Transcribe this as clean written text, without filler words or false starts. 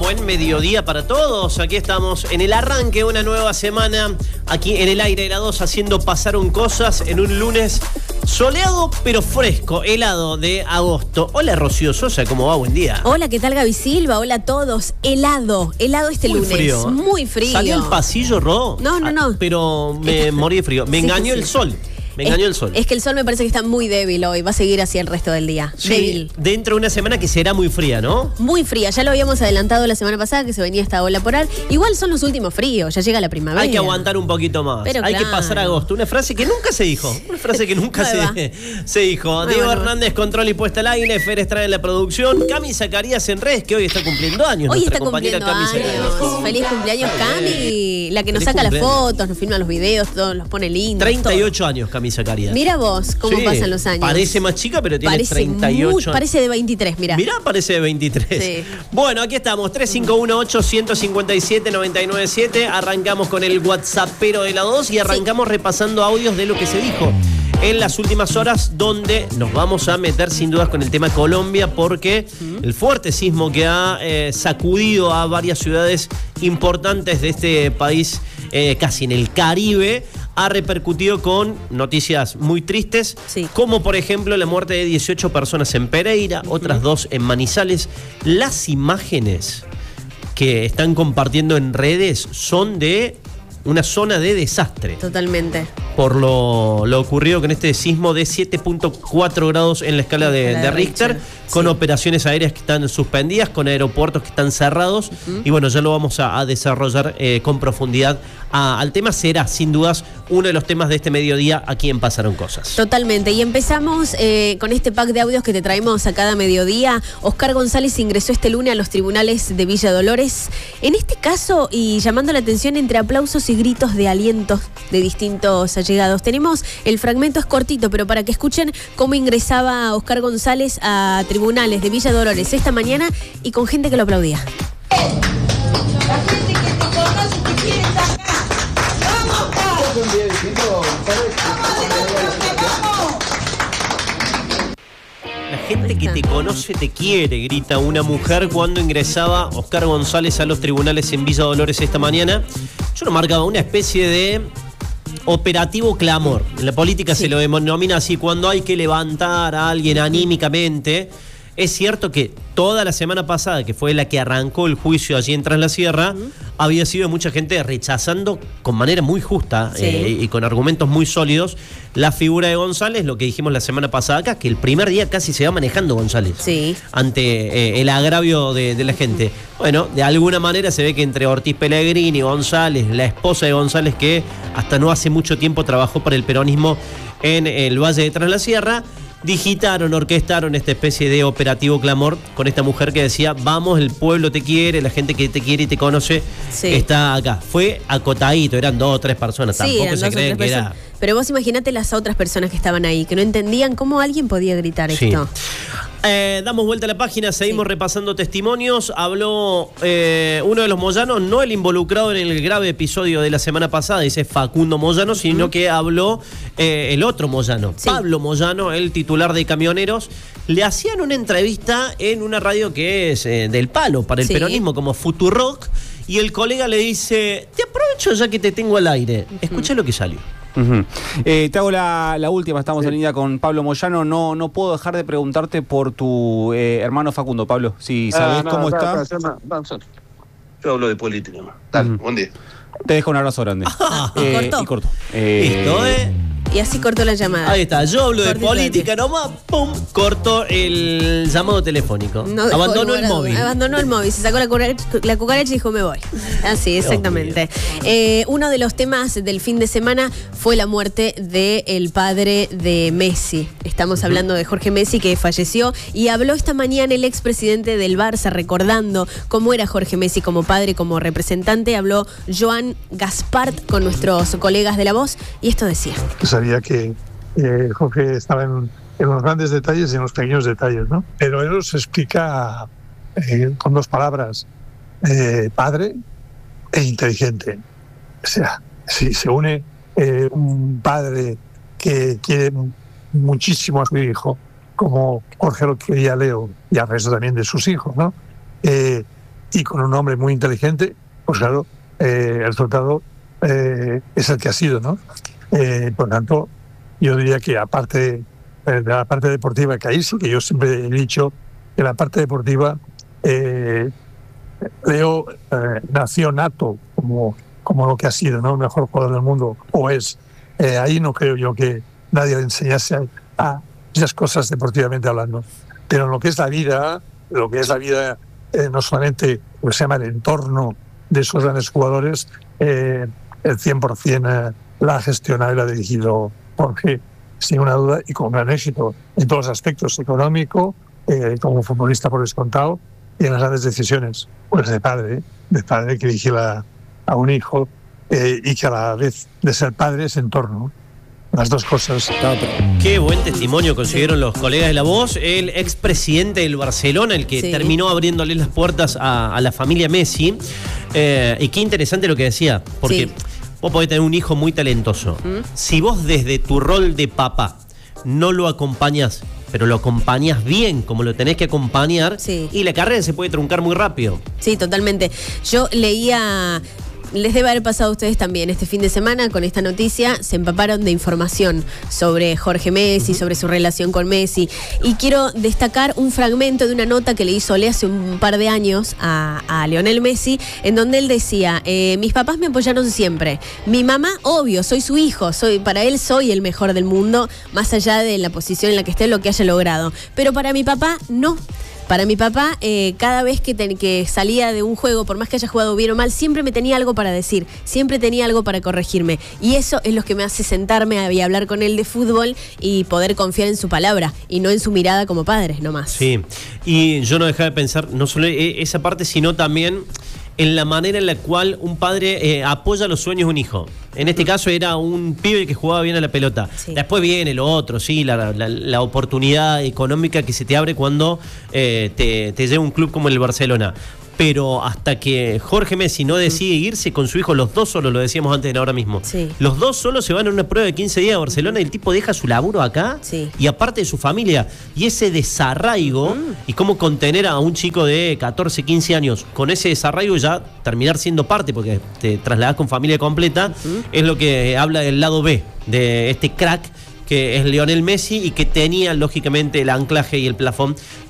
buen mediodía para todos. Aquí estamos en el arranque de una nueva semana, aquí en el aire de la 2, haciendo Pasaron Cosas en un lunes soleado pero fresco, helado de agosto. Hola Rocío Sosa, ¿cómo va? Buen día. Hola, ¿qué tal Gaby Silva? Hola a todos. Helado este muy lunes. Frío. Muy frío. Salí al pasillo, Ro. No. Pero me morí de frío. Me engañó el sol. Me engañó el sol. Es que el sol me parece que está muy débil hoy. Va a seguir así el resto del día. Sí, débil. Dentro de una semana que será muy fría, ¿no? Muy fría. Ya lo habíamos adelantado la semana pasada que se venía esta ola polar. Igual son los últimos fríos. Ya llega la primavera. Hay que aguantar un poquito más. Pero hay claro. que pasar agosto. Una frase que nunca se dijo. Una frase que nunca se dijo. Diego Hernández, control y puesta al aire. Fer Estrada en la producción. Cami Zacarías en redes, que hoy está cumpliendo años. Hoy nuestra está compañera cumpliendo Cami años. Zacarías. Feliz cumpleaños, Cami. La que nos Feliz saca cumpleaños. las fotos, nos filma los videos, todos los pone lindos. 38 años, Cami Zacarías. Mira vos cómo Sí, pasan los años. Parece más chica, pero tiene Parece 38 años. Parece de 23, mira. Mirá, parece de 23. Sí. Bueno, aquí estamos, 351-857-997. Arrancamos con el WhatsAppero de la 2 y arrancamos repasando audios de lo que se dijo en las últimas horas, donde nos vamos a meter sin dudas con el tema Colombia, porque el fuerte sismo que ha sacudido a varias ciudades importantes de este país, casi en el Caribe, ha repercutido con noticias muy tristes, sí, como por ejemplo la muerte de 18 personas en Pereira, otras 2 en Manizales. Las imágenes que están compartiendo en redes son de una zona de desastre. Totalmente. Por lo ocurrido con este sismo de 7.4 grados en la escala de Richter, con operaciones aéreas que están suspendidas, con aeropuertos que están cerrados. Y bueno, ya lo vamos a desarrollar con profundidad al tema. Será, sin dudas, uno de los temas de este mediodía aquí en Pasaron Cosas. Totalmente. Y empezamos con este pack de audios que te traemos a cada mediodía. Oscar González ingresó este lunes a los tribunales de Villa Dolores. En este caso, y llamando la atención entre aplausos y gritos de alientos de distintos allegados. Tenemos el fragmento, es cortito, pero para que escuchen cómo ingresaba Oscar González a tribunales de Villa Dolores esta mañana y con gente que lo aplaudía. La gente que te conoce te quiere sacar. ¡Vamos, Oscar! La gente que te conoce te quiere, grita una mujer cuando ingresaba Oscar González a los tribunales en Villa Dolores esta mañana. Yo lo marcaba una especie de operativo clamor. En la política se lo denomina así, cuando hay que levantar a alguien anímicamente. Es cierto que toda la semana pasada, que fue la que arrancó el juicio allí en Tras la Sierra, había sido mucha gente rechazando con manera muy justa y con argumentos muy sólidos la figura de González. Lo que dijimos la semana pasada acá, que el primer día casi se va manejando González ante el agravio de la gente. Bueno, de alguna manera se ve que entre Ortiz Pellegrini, González, la esposa de González, que hasta no hace mucho tiempo trabajó para el peronismo en el Valle de Tras la Sierra, orquestaron esta especie de operativo clamor con esta mujer que decía: vamos, el pueblo te quiere, la gente que te quiere y te conoce está acá. Fue acotadito, eran 2 o 3 personas, tampoco se creen que era. Pero vos imaginate las otras personas que estaban ahí, que no entendían cómo alguien podía gritar esto. Damos vuelta a la página, seguimos repasando testimonios. Habló uno de los Moyanos, no el involucrado en el grave episodio de la semana pasada, dice Facundo Moyano, sino que habló el otro Moyano, Pablo Moyano, el titular de Camioneros. Le hacían una entrevista en una radio que es del palo para el peronismo, como Futurock, y el colega le dice: te aprovecho ya que te tengo al aire. Escucha lo que salió. Te hago la última, estamos en línea con Pablo Moyano. No puedo dejar de preguntarte por tu hermano Facundo. Pablo, si sabés cómo está. Yo hablo de política. Dale, buen día. Te dejo un abrazo grande. Y corto. Listo, Y así cortó la llamada. Ahí está, yo hablo de política nomás, pum, cortó el llamado telefónico. Abandonó el móvil. Abandonó el móvil, se sacó la cucaracha y dijo: me voy. Así, exactamente. Uno de los temas del fin de semana fue la muerte del padre de Messi. Estamos hablando de Jorge Messi, que falleció, y habló esta mañana el expresidente del Barça recordando cómo era Jorge Messi como padre, como representante. Habló Joan Gaspart con nuestros colegas de La Voz y esto decía: sabía que Jorge estaba en los grandes detalles y en los pequeños detalles, ¿no? Pero él se explica con 2 palabras: padre e inteligente. O sea, si se une un padre que quiere muchísimo a su hijo, como Jorge lo quería Leo, y al resto también de sus hijos, ¿no? y con un hombre muy inteligente, pues claro, el resultado es el que ha sido, ¿no? Por tanto, yo diría que aparte de la parte deportiva, que ahí sí que yo siempre he dicho que la parte deportiva, Leo nació nato como lo que ha sido, ¿no? El mejor jugador del mundo, o es. Ahí no creo yo que nadie le enseñase a esas cosas deportivamente hablando. Pero en lo que es la vida, no solamente lo que se llama el entorno de esos grandes jugadores, el 100% la ha gestionado y la ha dirigido Jorge, sin una duda, y con gran éxito en todos los aspectos, económico, como futbolista por descontado, y en las grandes decisiones, pues de padre que dirige a un hijo, y que a la vez de ser padre es entorno. Las dos cosas. Qué buen testimonio consiguieron los colegas de La Voz. El expresidente del Barcelona, el que terminó abriéndole las puertas a la familia Messi. Y qué interesante lo que decía, porque vos podés tener un hijo muy talentoso. Si vos desde tu rol de papá no lo acompañás, pero lo acompañás bien, como lo tenés que acompañar, y la carrera se puede truncar muy rápido. Sí, totalmente. Yo leía... Les debe haber pasado a ustedes también este fin de semana con esta noticia, se empaparon de información sobre Jorge Messi, sobre su relación con Messi, y quiero destacar un fragmento de una nota que le hizo Ole hace un par de años a Lionel Messi, en donde él decía, mis papás me apoyaron siempre, mi mamá, obvio, soy su hijo, para él soy el mejor del mundo, más allá de la posición en la que esté, lo que haya logrado, pero para mi papá no. Para mi papá, cada vez que salía de un juego, por más que haya jugado bien o mal, siempre me tenía algo para decir, siempre tenía algo para corregirme. Y eso es lo que me hace sentarme y hablar con él de fútbol y poder confiar en su palabra y no en su mirada como padre, nomás. Sí, y yo no dejaba de pensar, no solo esa parte, sino también en la manera en la cual un padre apoya los sueños de un hijo. En este caso era un pibe que jugaba bien a la pelota. Después viene lo otro, la oportunidad económica que se te abre cuando te lleva un club como el Barcelona. Pero hasta que Jorge Messi no decide irse con su hijo, los dos solos, lo decíamos antes de ahora mismo, los dos solos se van a una prueba de 15 días a Barcelona y el tipo deja su laburo acá y aparte de su familia. Y ese desarraigo y cómo contener a un chico de 14, 15 años con ese desarraigo, ya terminar siendo parte, porque te trasladás con familia completa, es lo que habla del lado B de este crack que es Lionel Messi y que tenía lógicamente el anclaje y el plafón